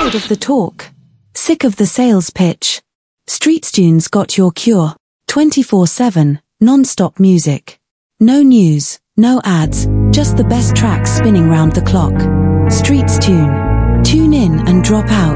Tired of the talk? Sick of the sales pitch? StreetsTunes got your cure. 24/7, non-stop music. No news, no ads, just the best tracks spinning round the clock. StreetsTune. Tune in and drop out.